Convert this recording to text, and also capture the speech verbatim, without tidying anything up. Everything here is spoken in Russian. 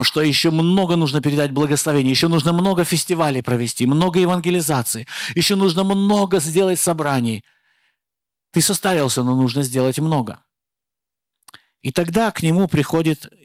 что еще много нужно передать благословений, еще нужно много фестивалей провести, много евангелизаций, еще нужно много сделать собраний. Ты состарился, но нужно сделать много. И тогда к нему приходит